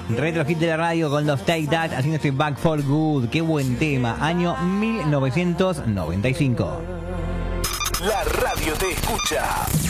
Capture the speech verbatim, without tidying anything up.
Retro hit de la radio con los Take That haciendo este Back for Good. Qué buen tema. Año mil novecientos noventa y cinco. La radio te escucha.